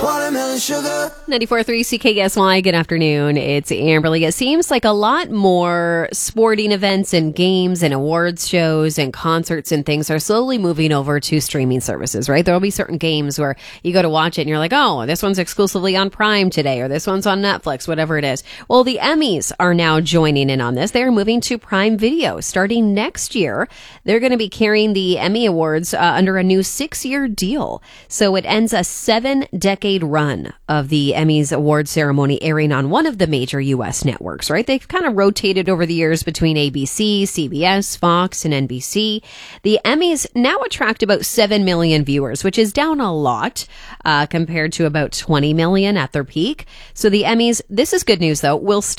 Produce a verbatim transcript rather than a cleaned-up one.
watermelon sugar. ninety-four point three C K S Y, good afternoon. It's Amberly. It seems like a lot more sporting events and games and awards shows and concerts and things are slowly moving over to streaming services, right? There will be certain games where you go to watch it and you're like, oh, this one's exclusively on Prime today, or this one's on Netflix, whatever it is. Well, the Emmys are now joining in on this. They're moving to Prime Video starting next year. They're going to be carrying the Emmy Awards uh, under a new six-year deal. So it ends a seven-decade run of the Emmys award ceremony airing on one of the major U S networks, right? They've kind of rotated over the years between A B C, C B S, Fox, and N B C. The Emmys now attract about seven million viewers, which is down a lot uh, compared to about twenty million at their peak. So the Emmys, this is good news though, will still